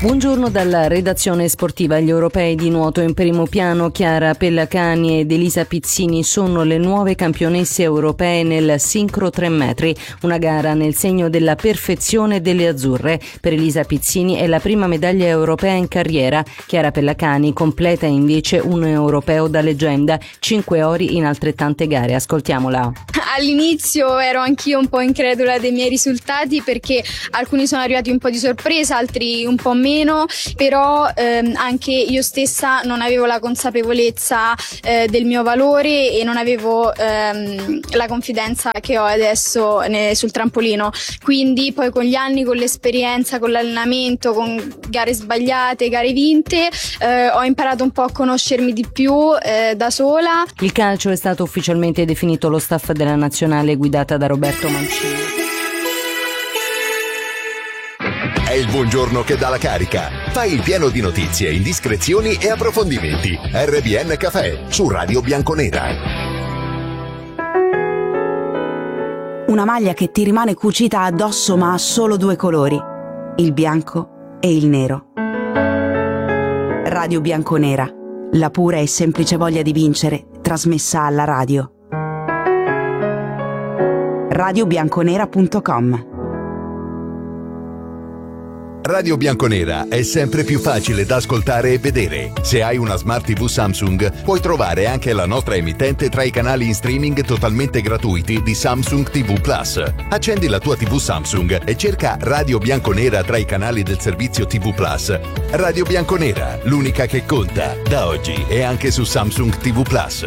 Buongiorno dalla redazione sportiva. Gli europei di nuoto in primo piano. Chiara Pellacani ed Elisa Pizzini sono le nuove campionesse europee nel sincro 3 metri, una gara nel segno della perfezione delle azzurre. Per Elisa Pizzini è la prima medaglia europea in carriera. Chiara Pellacani completa invece un europeo da leggenda, 5 ori in altrettante gare. Ascoltiamola. All'inizio ero anch'io un po' incredula dei miei risultati, perché alcuni sono arrivati un po' di sorpresa, altri un po' meno, però anche io stessa non avevo la consapevolezza del mio valore e non avevo la confidenza che ho adesso sul trampolino. Quindi poi con gli anni, con l'esperienza, con l'allenamento, con gare sbagliate, gare vinte, ho imparato un po' a conoscermi di più da sola. Il calcio è stato ufficialmente definito lo staff della nazionale guidata da Roberto Mancini. È il buongiorno che dà la carica. Fai il pieno di notizie, indiscrezioni e approfondimenti. RBN Café su Radio Bianconera. Una maglia che ti rimane cucita addosso ma ha solo 2 colori, il bianco e il nero. Radio Bianconera, la pura e semplice voglia di vincere trasmessa alla radio. radiobianconera.com. Radio Bianconera è sempre più facile da ascoltare e vedere. Se hai una Smart TV Samsung, puoi trovare anche la nostra emittente tra i canali in streaming totalmente gratuiti di Samsung TV Plus. Accendi la tua TV Samsung e cerca Radio Bianconera tra i canali del servizio TV Plus. Radio Bianconera, l'unica che conta, da oggi e anche su Samsung TV Plus.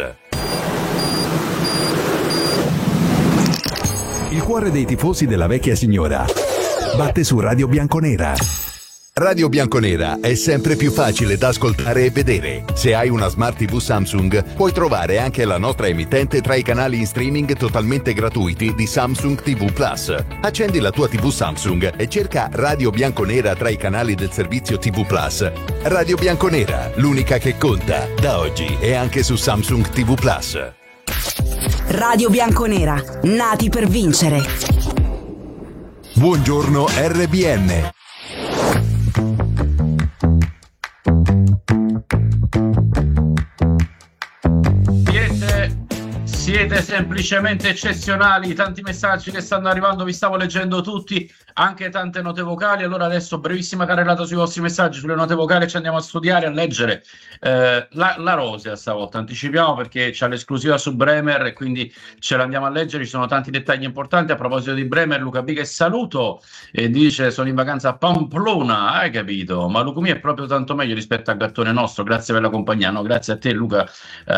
Il cuore dei tifosi della vecchia signora batte su Radio Bianconera. Radio Bianconera è sempre più facile da ascoltare e vedere. Se hai una Smart TV Samsung, puoi trovare anche la nostra emittente tra i canali in streaming totalmente gratuiti di Samsung TV Plus. Accendi la tua TV Samsung e cerca Radio Bianconera tra i canali del servizio TV Plus. Radio Bianconera, l'unica che conta, da oggi e anche su Samsung TV Plus. Radio Bianconera, nati per vincere. Buongiorno RBN. Siete semplicemente eccezionali, tanti messaggi che stanno arrivando, vi stavo leggendo tutti, anche tante note vocali. Allora adesso brevissima carrellata sui vostri messaggi, sulle note vocali ci andiamo a studiare, a leggere. La Rosia stavolta anticipiamo perché c'è l'esclusiva su Bremer e quindi ce l'andiamo a leggere, ci sono tanti dettagli importanti. A proposito di Bremer, Luca B che saluto e dice: sono in vacanza a Pamplona, hai capito? Ma Lucumia è proprio tanto meglio rispetto al gattone nostro, grazie per la compagnia. No, grazie a te Luca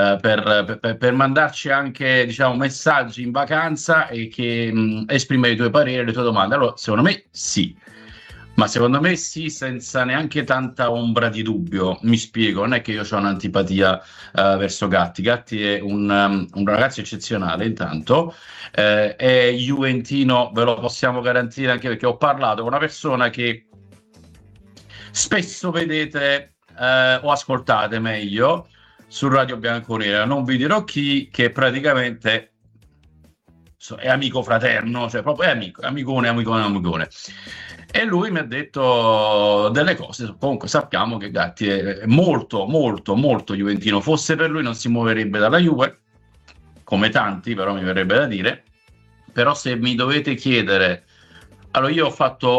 per mandarci anche, diciamo, messaggi in vacanza e che esprimere i tuoi pareri, le tue domande. Allora secondo me sì, ma secondo me sì senza neanche tanta ombra di dubbio. Mi spiego, non è che io ho un'antipatia verso Gatti. Gatti è un ragazzo eccezionale, intanto è juventino, ve lo possiamo garantire, anche perché ho parlato con una persona che spesso vedete o ascoltate meglio su Radio Bianconera, non vi dirò chi, che praticamente è amico fraterno, cioè proprio è amicone. E lui mi ha detto delle cose. Comunque sappiamo che Gatti è molto juventino. Fosse per lui non si muoverebbe dalla Juve, come tanti, però mi verrebbe da dire. Però se mi dovete chiedere, allora io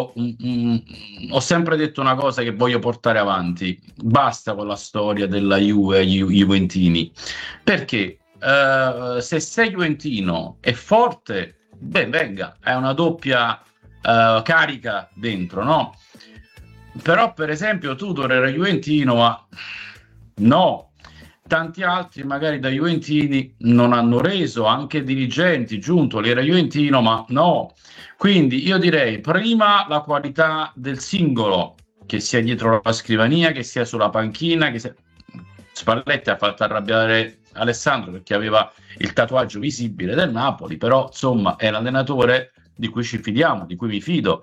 ho sempre detto una cosa che voglio portare avanti: basta con la storia della Juve, juventini, perché se sei juventino e forte, venga, è una doppia carica dentro, no? Però per esempio Tudor era juventino, ma no, tanti altri magari da juventini non hanno reso, anche dirigenti. Giuntoli era juventino, ma no. Quindi io direi prima la qualità del singolo, che sia dietro la scrivania, che sia sulla panchina, che sia... Spalletti ha fatto arrabbiare Alessandro perché aveva il tatuaggio visibile del Napoli, però insomma è l'allenatore di cui ci fidiamo, di cui mi fido.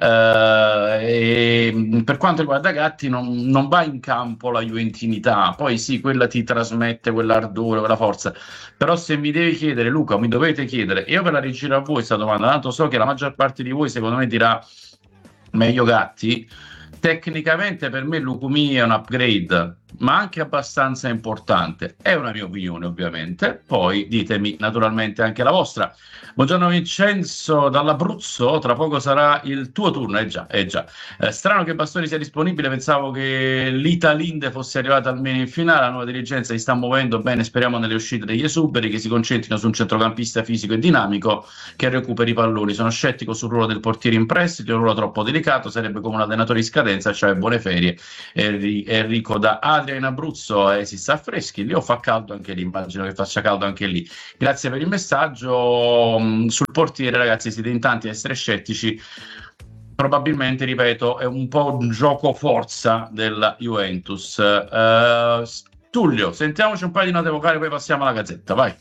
E per quanto riguarda Gatti, non va in campo la juventinità, poi sì, quella ti trasmette quell'ardore, quella forza, però se mi devi chiedere, Luca, mi dovete chiedere, io ve la rigiro a voi questa domanda, tanto so che la maggior parte di voi secondo me dirà meglio Gatti, tecnicamente per me Lukumi è un upgrade, ma anche abbastanza importante. È una mia opinione, ovviamente. Poi ditemi naturalmente anche la vostra. Buongiorno Vincenzo dall'Abruzzo, tra poco sarà il tuo turno. Già. Strano che Bastoni sia disponibile, pensavo che l'Italinde fosse arrivata almeno in finale. La nuova dirigenza si sta muovendo bene, speriamo nelle uscite degli esuberi, che si concentrino su un centrocampista fisico e dinamico che recuperi i palloni. Sono scettico sul ruolo del portiere in prestito, è un ruolo troppo delicato, sarebbe come un allenatore in scadenza, cioè buone ferie. Enrico da Adria in Abruzzo, si sta freschi lì o fa caldo anche lì? Immagino che faccia caldo anche lì. Grazie per il messaggio. Sul portiere, ragazzi, siete in tanti a essere scettici. Probabilmente, ripeto, è un po' un gioco forza della Juventus. Tullio, sentiamoci un paio di note vocali, poi passiamo alla Gazzetta, vai.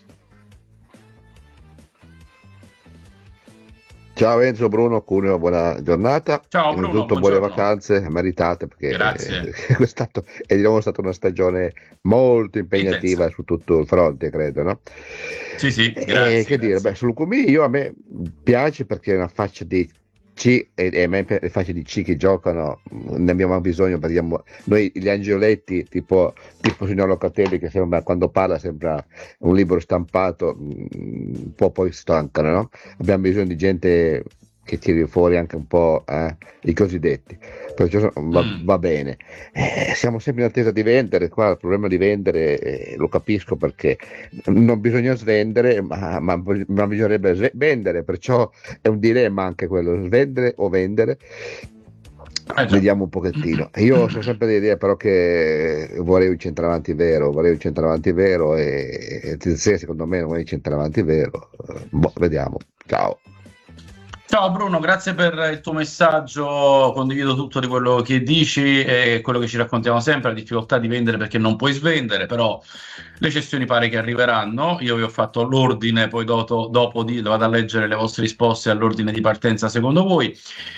Ciao Enzo, Bruno, Cuneo, buona giornata. Ciao Bruno, innanzitutto buone vacanze, meritate, perché grazie. Quest'anno è di nuovo stata una stagione molto impegnativa su tutto il fronte, credo, no? Sì, grazie. Che dire, su Lukumi a me piace perché è una faccia di C, e a me le facce di C che giocano ne abbiamo bisogno, perché noi gli angioletti tipo signor Locatelli, che sembra, quando parla sembra un libro stampato, un po' poi stancano, no? Abbiamo bisogno di gente che tiri fuori anche un po' i cosiddetti, perciò va bene. Siamo sempre in attesa di vendere. Qua il problema di vendere lo capisco, perché non bisogna svendere, ma bisognerebbe vendere, perciò è un dilemma anche quello, svendere o vendere. Vediamo un pochettino. Io sono sempre dell'idea però che vorrei un centravanti vero, e secondo me non è un centravanti vero. Vediamo. Ciao Bruno, grazie per il tuo messaggio, condivido tutto di quello che dici e quello che ci raccontiamo sempre, la difficoltà di vendere perché non puoi svendere, però le cessioni pare che arriveranno. Io vi ho fatto l'ordine, poi dopo vado a leggere le vostre risposte all'ordine di partenza secondo voi.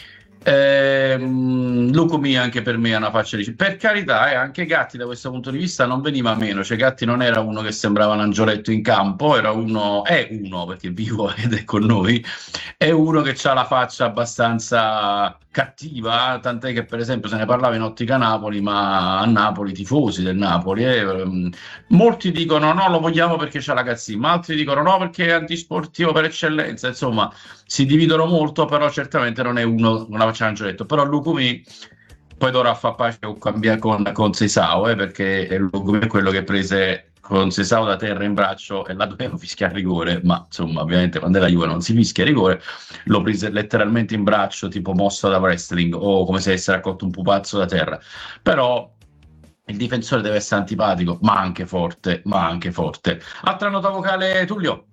Lukumi anche per me è una faccia di... Per carità, anche Gatti da questo punto di vista non veniva meno, cioè Gatti non era uno che sembrava un angioletto in campo, è uno perché è vivo ed è con noi, è uno che ha la faccia abbastanza cattiva, tant'è che per esempio se ne parlava in Ottica Napoli, ma a Napoli, tifosi del Napoli, molti dicono no, lo vogliamo perché c'ha la Gazzini, ma altri dicono no perché è antisportivo per eccellenza, insomma si dividono molto, però certamente non è una faccia angioletto. Però Lukumi poi dovrà far pace con Seisao, perché Lukumi è quello che prese con Seisao da terra in braccio e là doveva fischiare rigore, ma insomma ovviamente quando è la Juve non si fischia rigore, lo prese letteralmente in braccio tipo mossa da wrestling o come se avesse raccolto un pupazzo da terra. Però il difensore deve essere antipatico ma anche forte. Altra nota vocale, Tullio.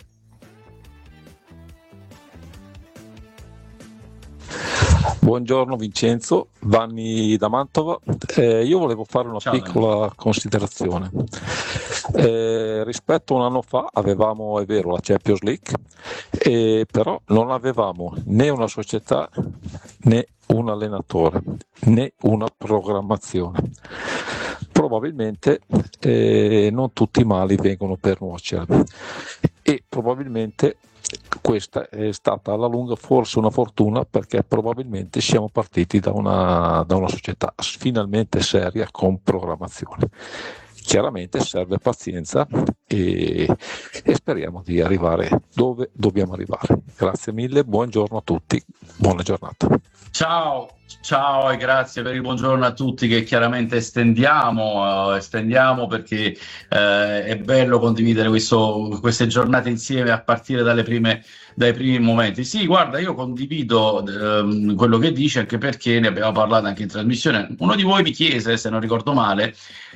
Buongiorno Vincenzo, Vanni da Mantova. Io volevo fare una piccola considerazione. Rispetto a un anno fa avevamo, è vero, la Champions League, però non avevamo né una società né un allenatore né una programmazione. Probabilmente non tutti i mali vengono per nuocere, e probabilmente questa è stata alla lunga forse una fortuna, perché probabilmente siamo partiti da una società finalmente seria con programmazione. Chiaramente serve pazienza e speriamo di arrivare dove dobbiamo arrivare. Grazie mille, buongiorno a tutti, buona giornata. Ciao e grazie per il buongiorno a tutti, che chiaramente estendiamo perché è bello condividere queste giornate insieme a partire dai primi momenti. Sì, guarda, io condivido quello che dice, anche perché ne abbiamo parlato anche in trasmissione. Uno di voi mi chiese, se non ricordo male,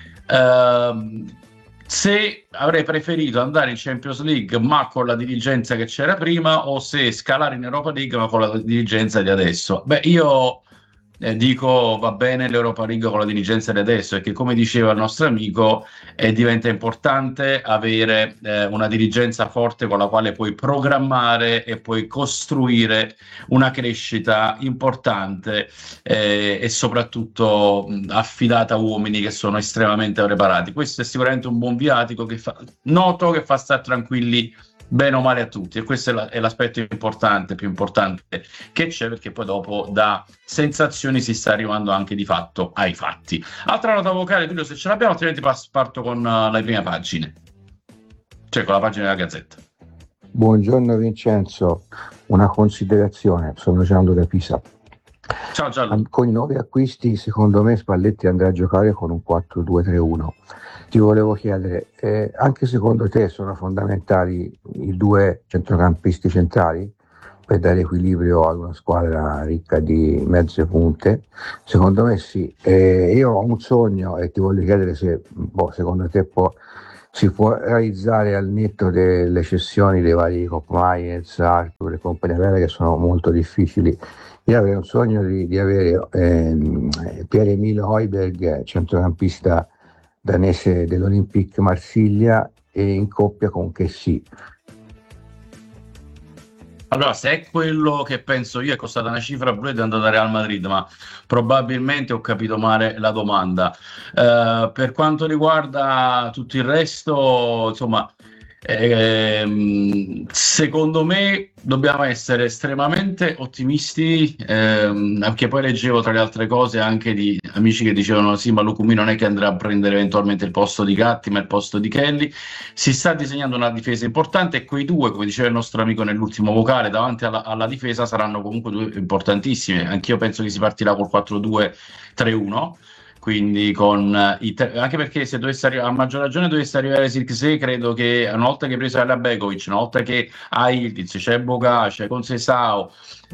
se avrei preferito andare in Champions League ma con la dirigenza che c'era prima, o se scalare in Europa League ma con la dirigenza di adesso. Io dico va bene l'Europa League con la dirigenza di adesso, perché come diceva il nostro amico diventa importante avere una dirigenza forte con la quale puoi programmare e puoi costruire una crescita importante e soprattutto affidata a uomini che sono estremamente preparati. Questo è sicuramente un buon viatico che fa stare tranquilli bene o male a tutti, e questo è l'aspetto più importante che c'è, perché poi dopo dà sensazione speculazioni si sta arrivando anche di fatto ai fatti. Altra nota vocale, Tullio, se ce l'abbiamo, altrimenti parto con le prime pagine, cioè con la pagina della Gazzetta. Buongiorno Vincenzo, una considerazione, sono Gianlo da Pisa. Ciao Gianlo. Con i nuovi acquisti secondo me Spalletti andrà a giocare con un 4-2-3-1. Ti volevo chiedere, anche secondo te sono fondamentali i due centrocampisti centrali per dare equilibrio ad una squadra ricca di mezze punte? Secondo me sì. Io ho un sogno e ti voglio chiedere se secondo te si può realizzare al netto delle cessioni dei vari Cop Myers, Arthur e compagnia bella, che sono molto difficili. Io avevo un sogno di avere Pierre-Emile Højbjerg, centrocampista danese dell'Olympique Marsiglia, e in coppia con Kessie. Allora, se è quello che penso io, è costata una cifra brutta, è andata a Real Madrid, ma probabilmente ho capito male la domanda. Per quanto riguarda tutto il resto, insomma, secondo me dobbiamo essere estremamente ottimisti, anche poi leggevo tra le altre cose anche di amici che dicevano sì, ma Lukumi non è che andrà a prendere eventualmente il posto di Gatti, ma il posto di Kelly. Si sta disegnando una difesa importante e quei due, come diceva il nostro amico nell'ultimo vocale, davanti alla difesa saranno comunque due importantissimi. Anch'io penso che si partirà col 4-2-3-1, quindi anche perché se dovesse arrivare, a maggior ragione dovesse arrivare Zirkzee, credo che una volta che hai preso Aliabegovic, una volta che hai Ildiz, c'è Boga, c'è Conceição,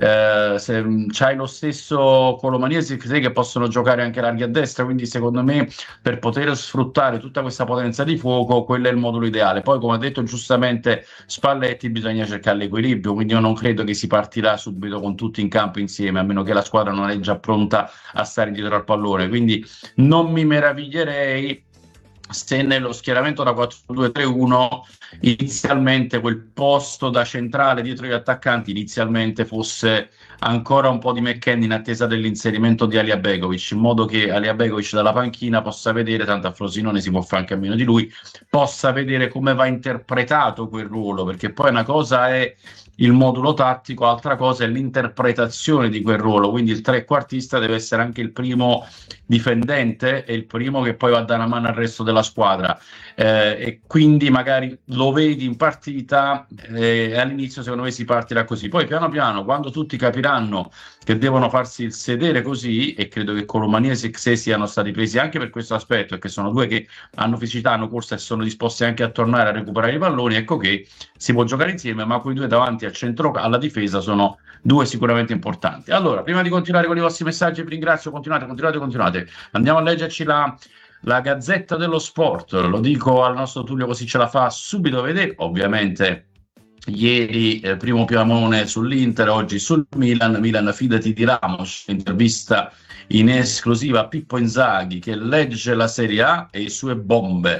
se c'hai lo stesso Colomani e Zirkzee che possono giocare anche larghi a destra, quindi secondo me per poter sfruttare tutta questa potenza di fuoco quello è il modulo ideale. Poi, come ha detto giustamente Spalletti, bisogna cercare l'equilibrio, quindi io non credo che si partirà subito con tutti in campo insieme, a meno che la squadra non è già pronta a stare dietro al pallone, quindi non mi meraviglierei se nello schieramento da 4-2-3-1 inizialmente quel posto da centrale dietro gli attaccanti inizialmente fosse ancora un po' di McKennie in attesa dell'inserimento di Aliabegovic, in modo che Aliabegovic dalla panchina possa vedere, tanto a Frosinone si può fare anche a meno di lui, possa vedere come va interpretato quel ruolo, perché poi una cosa è il modulo tattico, altra cosa è l'interpretazione di quel ruolo, quindi il trequartista deve essere anche il primo difendente e il primo che poi va a dare una mano al resto della squadra, e quindi magari lo vedi in partita, all'inizio secondo me si partirà così, poi piano piano quando tutti capiranno che devono farsi il sedere così, e credo che Colomani e Zirkzee siano stati presi anche per questo aspetto, perché sono due che hanno fisicità, hanno corsa e sono disposti anche a tornare a recuperare i palloni, ecco che si può giocare insieme, ma quei due davanti al centro, alla difesa, sono due sicuramente importanti. Allora, prima di continuare con i vostri messaggi, vi ringrazio, continuate. Andiamo a leggerci la Gazzetta dello Sport, lo dico al nostro Tullio così ce la fa subito vedere, ovviamente. Ieri primo piamone sull'Inter, oggi sul Milan, fidati di Ramos, intervista in esclusiva a Pippo Inzaghi che legge la Serie A e le sue bombe,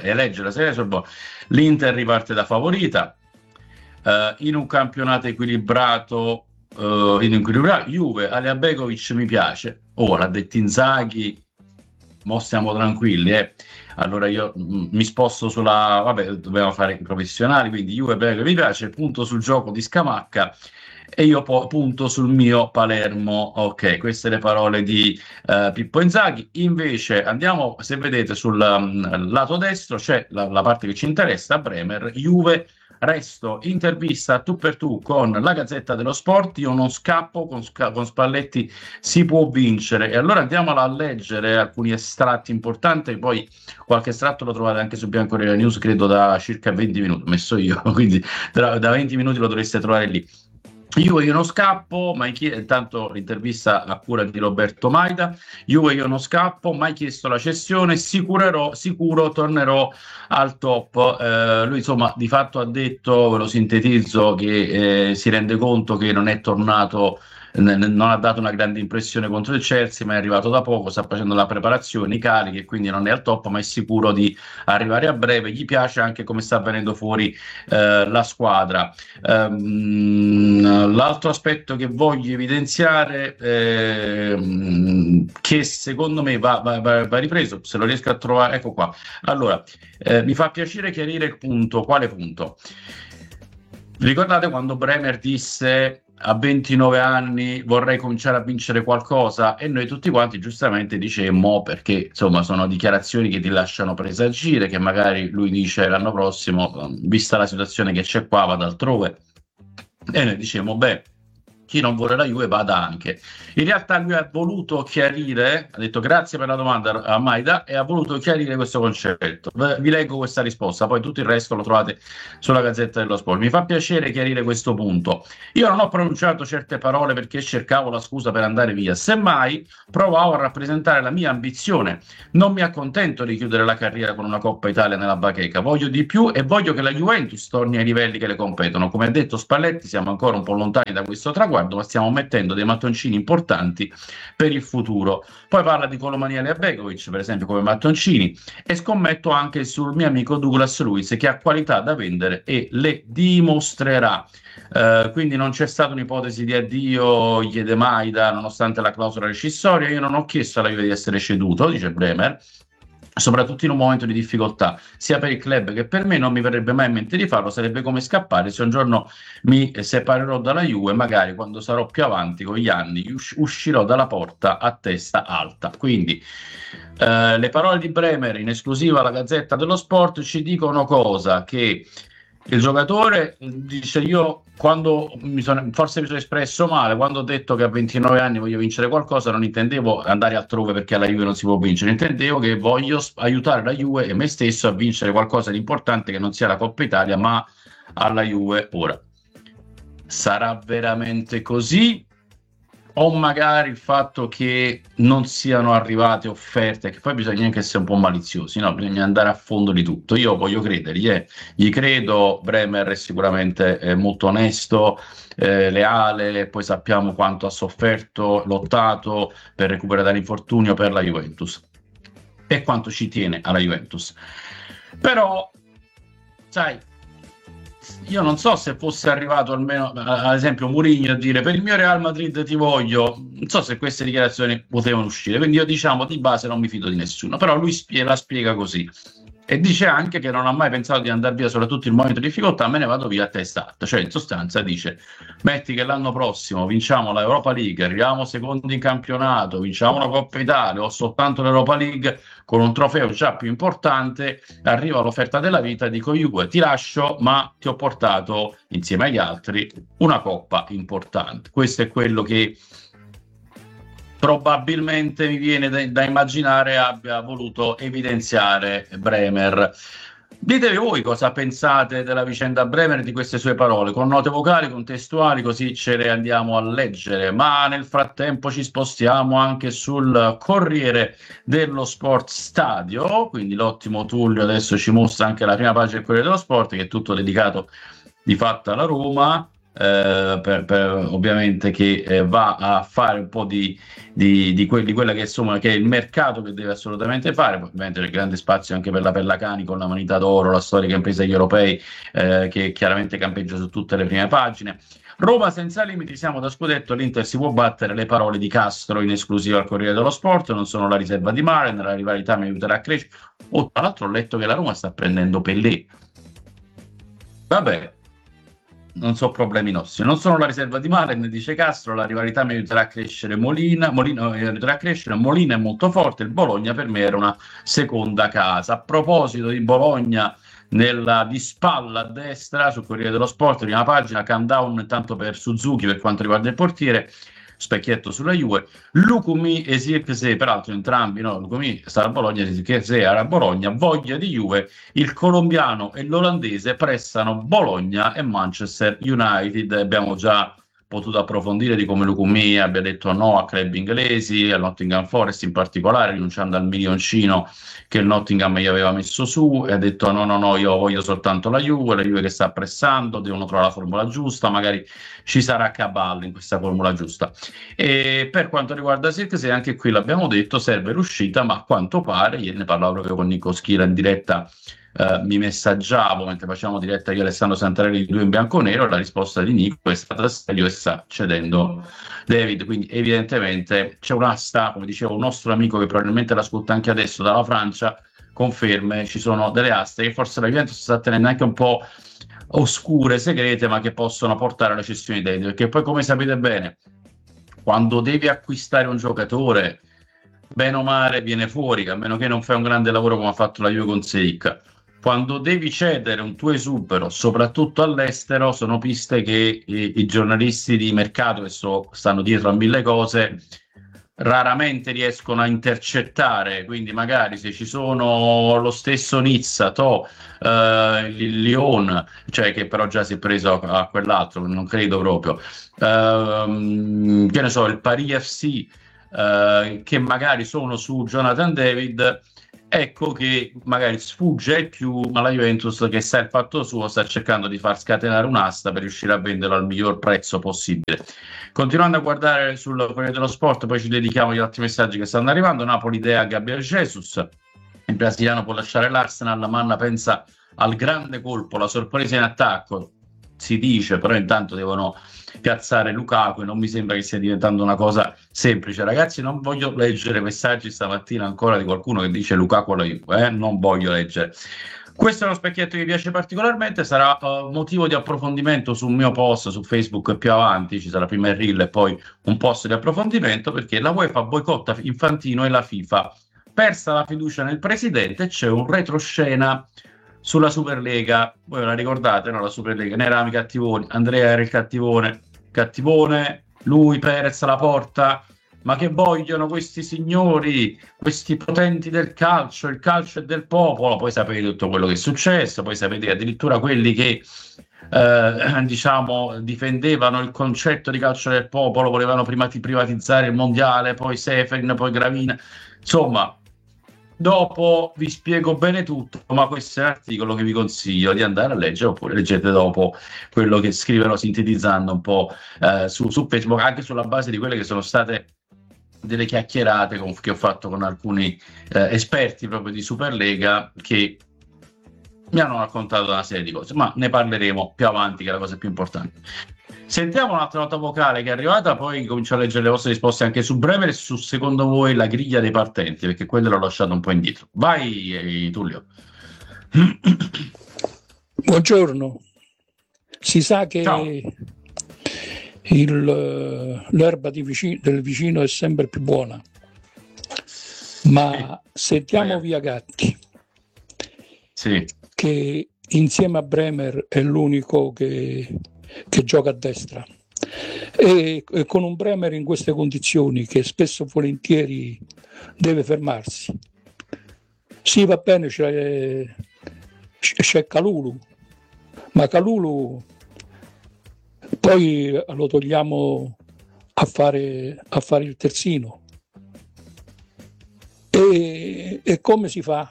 l'Inter riparte da favorita, in un campionato equilibrato, Juve, Aliabegovic mi piace, l'ha detto Inzaghi, mo stiamo tranquilli, Allora io mi sposto dobbiamo fare i professionali, quindi Juve mi piace, punto sul gioco di Scamacca e io punto sul mio Palermo. Ok, queste le parole di Pippo Inzaghi. Invece andiamo, se vedete sul lato destro c'è la parte che ci interessa, Bremer, Juve, resto, intervista tu per tu con la Gazzetta dello Sport, io non scappo, con Spalletti si può vincere. E allora andiamo a leggere alcuni estratti importanti, poi qualche estratto lo trovate anche su Bianconera News, credo da circa 20 minuti, ho messo io, quindi da 20 minuti lo dovreste trovare lì. Io non scappo, intanto l'intervista a cura di Roberto Maida, io non scappo, mai chiesto la cessione, sicuro tornerò al top. Lui insomma di fatto ha detto, ve lo sintetizzo, che si rende conto che non è tornato, non ha dato una grande impressione contro il Chelsea, ma è arrivato da poco, sta facendo la preparazione, i carichi, e quindi non è al top, ma è sicuro di arrivare a breve. Gli piace anche come sta venendo fuori la squadra. L'altro aspetto che voglio evidenziare, che secondo me va ripreso, se lo riesco a trovare, ecco qua. Allora, mi fa piacere chiarire il punto. Quale punto? Ricordate quando Bremer disse a 29 anni vorrei cominciare a vincere qualcosa, e noi tutti quanti giustamente dicemmo, perché insomma sono dichiarazioni che ti lasciano presagire che magari lui dice l'anno prossimo, vista la situazione che c'è qua, vado altrove, e noi dicemmo beh, chi non vuole la Juve vada anche. In realtà lui ha voluto chiarire, ha detto grazie per la domanda a Maida, e ha voluto chiarire questo concetto. Vi leggo questa risposta, poi tutto il resto lo trovate sulla Gazzetta dello Sport. Mi fa piacere chiarire questo punto. Io non ho pronunciato certe parole perché cercavo la scusa per andare via, semmai provavo a rappresentare la mia ambizione. Non mi accontento di chiudere la carriera con una Coppa Italia nella bacheca, voglio di più e voglio che la Juventus torni ai livelli che le competono. Come ha detto Spalletti, siamo ancora un po' lontani da questo traguardo, ma stiamo mettendo dei mattoncini importanti per il futuro. Poi parla di Kolomaniele e Begovic, per esempio, come mattoncini, e scommetto anche sul mio amico Douglas Luiz, che ha qualità da vendere e le dimostrerà. Quindi non c'è stata un'ipotesi di addio, chiede Maida, nonostante la clausola rescissoria. Io non ho chiesto alla Juve di essere ceduto, dice Bremer, soprattutto in un momento di difficoltà sia per il club che per me. Non mi verrebbe mai in mente di farlo, sarebbe come scappare. Se un giorno mi separerò dalla Juve, magari quando sarò più avanti con gli anni uscirò dalla porta a testa alta. Quindi le parole di Bremer in esclusiva alla Gazzetta dello Sport ci dicono cosa? Che il giocatore dice: io forse mi sono espresso male quando ho detto che a 29 anni voglio vincere qualcosa, non intendevo andare altrove perché alla Juve non si può vincere, intendevo che voglio aiutare la Juve e me stesso a vincere qualcosa di importante che non sia la Coppa Italia ma alla Juve. Ora, sarà veramente così? O magari il fatto che non siano arrivate offerte, che poi bisogna anche essere un po' maliziosi, no? Bisogna andare a fondo di tutto. Io voglio credergli, gli credo. Bremer è sicuramente molto onesto, leale, poi sappiamo quanto ha sofferto, lottato per recuperare dall'infortunio per la Juventus e quanto ci tiene alla Juventus. Però, sai, io non so se fosse arrivato almeno, ad esempio, Mourinho a dire per il mio Real Madrid ti voglio, non so se queste dichiarazioni potevano uscire, quindi io diciamo di base non mi fido di nessuno, però lui la spiega così e dice anche che non ha mai pensato di andare via, soprattutto in momento di difficoltà, me ne vado via a testa alta. Cioè in sostanza dice: metti che l'anno prossimo vinciamo la Europa League, arriviamo secondi in campionato, vinciamo la Coppa Italia o soltanto l'Europa League con un trofeo già più importante, arriva l'offerta della vita, dico Juve ti lascio, ma ti ho portato insieme agli altri una Coppa importante. Questo è quello che probabilmente mi viene da immaginare abbia voluto evidenziare Bremer. Ditevi voi cosa pensate della vicenda Bremer e di queste sue parole, con note vocali, contestuali, così ce le andiamo a leggere. Ma nel frattempo ci spostiamo anche sul Corriere dello Sport Stadio, quindi l'ottimo Tullio adesso ci mostra anche la prima pagina del Corriere dello Sport, che è tutto dedicato di fatto alla Roma. Ovviamente che va a fare un po' di quella che insomma che è il mercato che deve assolutamente fare. Ovviamente c'è grande spazio anche per la Pellacani con la Manita d'Oro, la storica impresa degli europei, che chiaramente campeggia su tutte le prime pagine. Roma senza limiti, siamo da scudetto, l'Inter si può battere, le parole di Castro in esclusiva al Corriere dello Sport. Non sono la riserva di Maren, la rivalità mi aiuterà a crescere. Tra l'altro ho letto che la Roma sta prendendo Pellè. Vabbè, non so problemi nostri. Non sono la riserva di Maren, dice Castro, la rivalità mi aiuterà a crescere. Molina è molto forte, il Bologna per me era una seconda casa. A proposito di Bologna, di spalla a destra sul Corriere dello Sport, prima pagina, countdown intanto per Suzuki per quanto riguarda il portiere, specchietto sulla Juve. Lukumi e Zirkzee, peraltro entrambi, no? Lukumi sta a Bologna, Zirkzee era a Bologna, voglia di Juve, il colombiano e l'olandese pressano Bologna e Manchester United. Abbiamo già potuto approfondire di come Lukumi abbia detto no a club inglesi, al Nottingham Forest in particolare, rinunciando al milioncino che il Nottingham gli aveva messo su, e ha detto no, io voglio soltanto la Juve che sta pressando, devono trovare la formula giusta, magari ci sarà Caballo in questa formula giusta. E per quanto riguarda Zirkzee, anche qui l'abbiamo detto, serve l'uscita, ma a quanto pare, ieri ne parlavo proprio con Nico Schira in diretta, mi messaggiavo mentre facevamo diretta io e Alessandro Santarelli, due in bianco-nero, la risposta di Nico è stata serio e sta cedendo David, quindi evidentemente c'è un'asta, come diceva un nostro amico che probabilmente l'ascolta anche adesso dalla Francia, conferme, ci sono delle aste che forse la Juventus sta tenendo anche un po' oscure, segrete, ma che possono portare alla cessione di debiti, perché poi, come sapete bene, quando devi acquistare un giocatore, bene o male viene fuori, a meno che non fai un grande lavoro come ha fatto la Juve con Seik. Quando devi cedere un tuo esubero, soprattutto all'estero, sono piste che i giornalisti di mercato, che stanno dietro a mille cose, raramente riescono a intercettare. Quindi magari se ci sono lo stesso Nizza, il Lyon, cioè che però già si è preso a quell'altro, non credo proprio, che ne so, il Paris FC, che magari sono su Jonathan David, ecco che magari sfugge ai più, ma la Juventus, che sa il fatto suo, sta cercando di far scatenare un'asta per riuscire a venderlo al miglior prezzo possibile. Continuando a guardare sul Corriere dello Sport, poi ci dedichiamo agli altri messaggi che stanno arrivando. Napoli idea Gabriel Jesus, il brasiliano può lasciare l'Arsenal, Manna pensa al grande colpo, la sorpresa in attacco, si dice, però intanto devono piazzare Lukaku e non mi sembra che stia diventando una cosa semplice. Ragazzi, non voglio leggere messaggi stamattina ancora di qualcuno che dice Lukaku alla Juve, non voglio leggere. Questo è uno specchietto che mi piace particolarmente, sarà motivo di approfondimento su un mio post su Facebook più avanti, ci sarà prima il reel e poi un post di approfondimento, perché la UEFA boicotta Infantino e la FIFA, persa la fiducia nel presidente, c'è un retroscena sulla Superlega. Voi la ricordate, no? La Superlega, ne eravamo i cattivoni, Andrea era il cattivone, lui, Perez, la porta. Ma che vogliono questi signori, questi potenti del calcio? Il calcio è del popolo. Poi sapete tutto quello che è successo, poi sapete addirittura quelli che diciamo difendevano il concetto di calcio del popolo, volevano prima privatizzare il mondiale, poi Seferin, poi Gravina. Insomma, dopo vi spiego bene tutto, ma questo è un articolo che vi consiglio di andare a leggere, oppure leggete dopo quello che scrivono sintetizzando un po' su Facebook, anche sulla base di quelle che sono state delle chiacchierate che ho fatto con alcuni esperti proprio di Superlega, che mi hanno raccontato una serie di cose, ma ne parleremo più avanti, che è la cosa più importante. Sentiamo un'altra nota vocale che è arrivata, poi comincio a leggere le vostre risposte anche su Bremer e su, secondo voi, la griglia dei partenti, perché quello l'ho lasciato un po' indietro. Vai Tullio. Buongiorno. Si sa che l'erba del vicino è sempre più buona, ma sentiamo via Gatti, che insieme a Bremer è l'unico che gioca a destra, e con un Bremer in queste condizioni, che spesso volentieri deve fermarsi. Sì, va bene, c'è Kalulu, ma Kalulu poi lo togliamo a fare il terzino. E come si fa?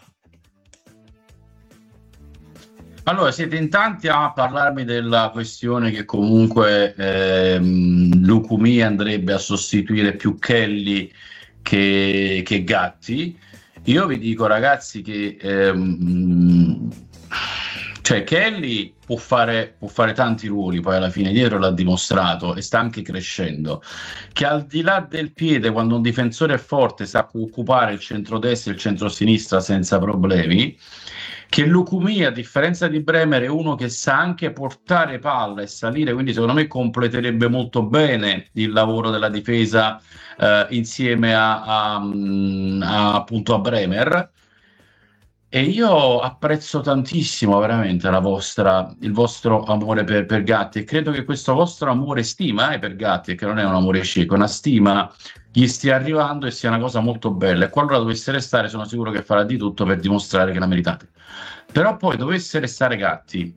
Allora, siete in tanti a parlarmi della questione che comunque Lukumi andrebbe a sostituire più Kelly che Gatti. Io vi dico, ragazzi, che cioè Kelly può fare tanti ruoli, poi alla fine dietro l'ha dimostrato e sta anche crescendo, che al di là del piede, quando un difensore è forte, sa occupare il centrodestra e il centrosinistra senza problemi. Che Lukumi, a differenza di Bremer, è uno che sa anche portare palla e salire, quindi secondo me completerebbe molto bene il lavoro della difesa insieme appunto a Bremer. E io apprezzo tantissimo veramente il vostro amore per Gatti, e credo che questo vostro amore, stima per Gatti, che non è un amore cieco, una stima, gli stia arrivando e sia una cosa molto bella, e qualora dovesse restare sono sicuro che farà di tutto per dimostrare che la meritate. Però poi dovesse restare Gatti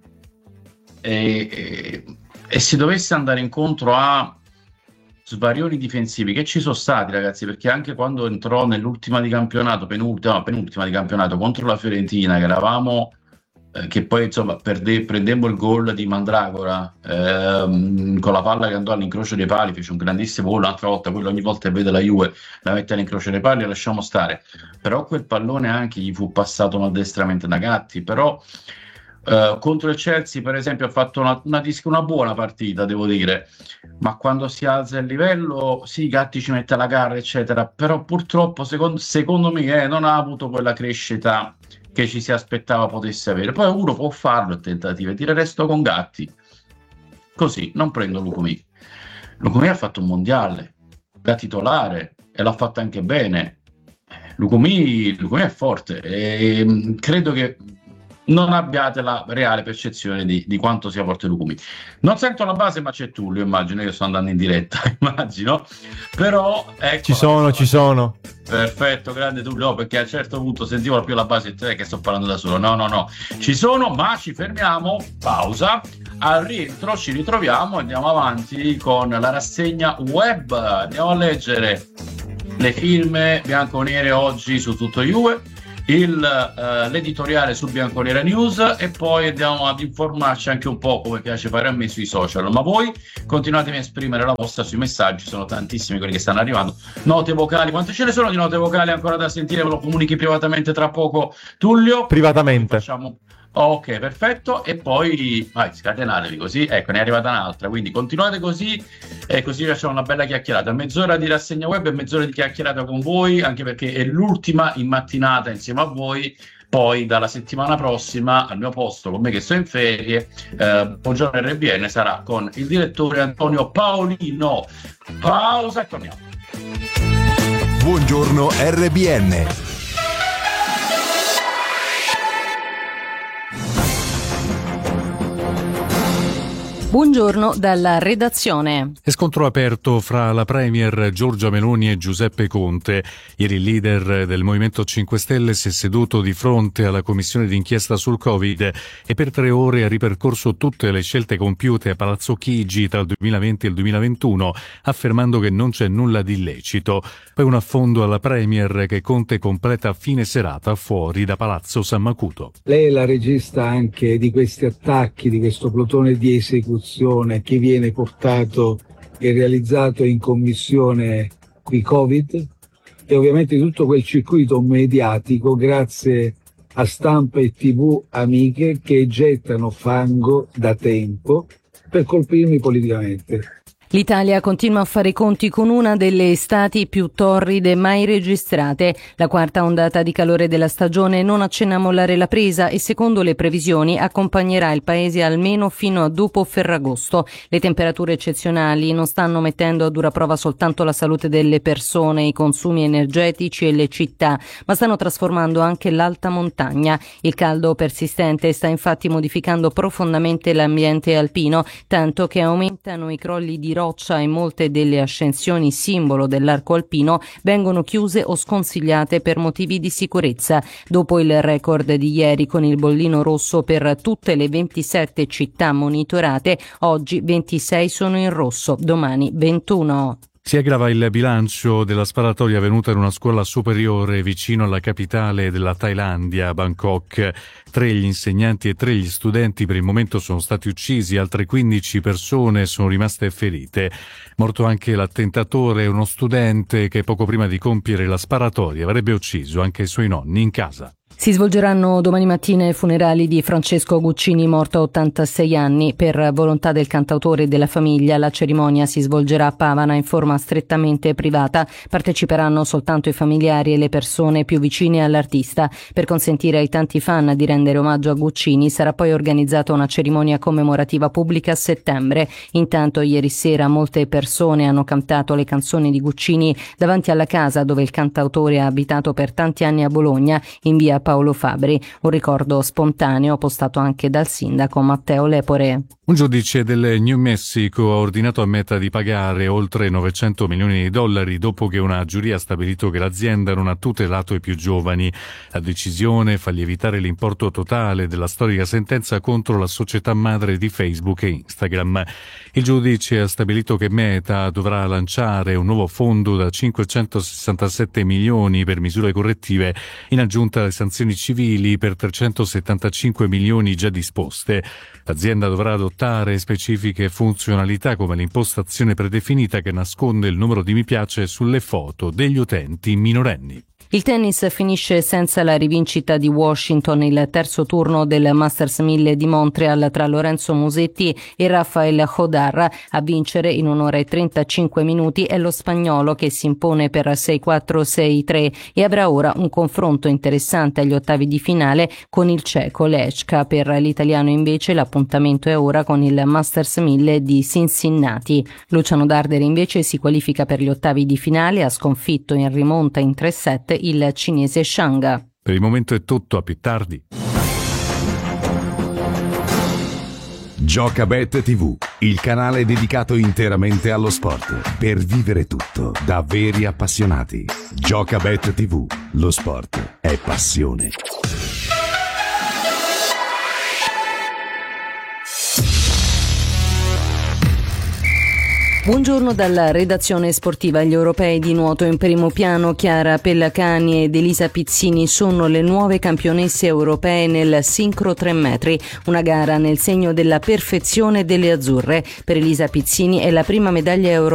e si dovesse andare incontro a svarioni difensivi che ci sono stati, ragazzi, perché anche quando entrò nell'ultima di campionato, penultima di campionato contro la Fiorentina, che eravamo che poi insomma prendemmo il gol di Mandragora con la palla che andò all'incrocio dei pali, fece un grandissimo gol. Un'altra volta, quello ogni volta che vede la Juve la mette all'incrocio dei pali e lasciamo stare, però quel pallone anche gli fu passato maldestramente da Gatti. Però contro il Chelsea, per esempio, ha fatto una buona partita, devo dire, ma quando si alza il livello, sì, Gatti ci mette la gara, eccetera, però purtroppo secondo me non ha avuto quella crescita che ci si aspettava potesse avere. Poi uno può farlo a tentativo e dire resto con Gatti, così non prendo Lucumì. Lucumì ha fatto un mondiale da titolare e l'ha fatto anche bene. Lucumì è forte e credo che non abbiate la reale percezione di quanto sia forte Lucumì. Non sento la base, ma c'è Tullio, immagino, io sto andando in diretta, immagino, però ecco, ci sono. Perfetto, grande Tullio, perché a un certo punto sentivo più la base e te che sto parlando da solo. No, ci sono, ma ci fermiamo, pausa, al rientro ci ritroviamo, andiamo avanti con la rassegna web, andiamo a leggere le firme bianconere oggi su Tutto Juve, l'editoriale su Bianconera News e poi andiamo ad informarci anche un po', come piace fare a me, sui social. Ma voi continuatemi a esprimere la vostra sui messaggi, sono tantissimi quelli che stanno arrivando. Note vocali, quante ce ne sono di note vocali ancora da sentire? Ve lo comunichi privatamente tra poco, Tullio? Privatamente. Facciamo... Ok, perfetto, e poi scatenatevi così, ecco, ne è arrivata un'altra, quindi continuate così e così facciamo una bella chiacchierata, mezz'ora di rassegna web e mezz'ora di chiacchierata con voi, anche perché è l'ultima in mattinata insieme a voi. Poi dalla settimana prossima al mio posto, con me che sto in ferie, Buongiorno RBN sarà con il direttore Antonio Paolino. Pausa e torniamo. Buongiorno RBN. Buongiorno dalla redazione. È scontro aperto fra la premier Giorgia Meloni e Giuseppe Conte. Ieri il leader del Movimento 5 Stelle si è seduto di fronte alla commissione d'inchiesta sul Covid e per 3 ore ha ripercorso tutte le scelte compiute a Palazzo Chigi tra il 2020 e il 2021, affermando che non c'è nulla di illecito. Poi un affondo alla premier che Conte completa a fine serata fuori da Palazzo San Macuto. Lei è la regista anche di questi attacchi, di questo plotone di esecuzione che viene portato e realizzato in commissione qui Covid e ovviamente tutto quel circuito mediatico grazie a stampa e TV amiche che gettano fango da tempo per colpirmi politicamente. L'Italia continua a fare i conti con una delle estati più torride mai registrate. La quarta ondata di calore della stagione non accenna a mollare la presa e secondo le previsioni accompagnerà il paese almeno fino a dopo Ferragosto. Le temperature eccezionali non stanno mettendo a dura prova soltanto la salute delle persone, i consumi energetici e le città, ma stanno trasformando anche l'alta montagna. Il caldo persistente sta infatti modificando profondamente l'ambiente alpino, tanto che aumentano i crolli di roccia e molte delle ascensioni simbolo dell'arco alpino vengono chiuse o sconsigliate per motivi di sicurezza. Dopo il record di ieri con il bollino rosso per tutte le 27 città monitorate, oggi 26 sono in rosso, domani 21. Si aggrava il bilancio della sparatoria avvenuta in una scuola superiore vicino alla capitale della Thailandia, Bangkok. 3 gli insegnanti e 3 gli studenti per il momento sono stati uccisi, altre 15 persone sono rimaste ferite. Morto anche l'attentatore, uno studente che poco prima di compiere la sparatoria avrebbe ucciso anche i suoi nonni in casa. Si svolgeranno domani mattina i funerali di Francesco Guccini, morto a 86 anni. Per volontà del cantautore e della famiglia, la cerimonia si svolgerà a Pavana in forma strettamente privata. Parteciperanno soltanto i familiari e le persone più vicine all'artista. Per consentire ai tanti fan di rendere omaggio a Guccini, sarà poi organizzata una cerimonia commemorativa pubblica a settembre. Intanto, ieri sera molte persone hanno cantato le canzoni di Guccini davanti alla casa dove il cantautore ha abitato per tanti anni a Bologna, in via Paolo Fabri, un ricordo spontaneo postato anche dal sindaco Matteo Lepore. Un giudice del New Mexico ha ordinato a Meta di pagare oltre 900 milioni di dollari dopo che una giuria ha stabilito che l'azienda non ha tutelato i più giovani. La decisione fa lievitare l'importo totale della storica sentenza contro la società madre di Facebook e Instagram. Il giudice ha stabilito che Meta dovrà lanciare un nuovo fondo da 567 milioni per misure correttive in aggiunta alle sanzioni civili per 375 milioni già disposte. L'azienda dovrà adottare specifiche funzionalità come l'impostazione predefinita che nasconde il numero di mi piace sulle foto degli utenti minorenni. Il tennis finisce senza la rivincita di Washington. Il terzo turno del Masters 1000 di Montreal tra Lorenzo Musetti e Rafael Jodar. A vincere in 1 ora e 35 minuti è lo spagnolo, che si impone per 6-4, 6-3 e avrà ora un confronto interessante agli ottavi di finale con il ceco Lechka. Per l'italiano invece l'appuntamento è ora con il Masters 1000 di Cincinnati. Luciano Darderi invece si qualifica per gli ottavi di finale, ha sconfitto in rimonta in 3-7 il cinese Shanga. Per il momento è tutto, a più tardi. Giocabet TV, il canale dedicato interamente allo sport, per vivere tutto da veri appassionati. Giocabet TV, lo sport è passione. Buongiorno dalla redazione sportiva. Gli europei di nuoto in primo piano. Chiara Pellacani ed Elisa Pizzini sono le nuove campionesse europee nel sincro 3 metri, una gara nel segno della perfezione delle azzurre. Per Elisa Pizzini è la prima medaglia europea